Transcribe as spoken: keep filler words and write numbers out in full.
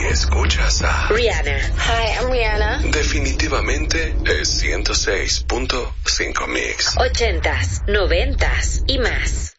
Escuchas a Rihanna. Hi, I'm Rihanna. Definitivamente es ciento seis punto cinco Mix. Ochentas, noventas y más.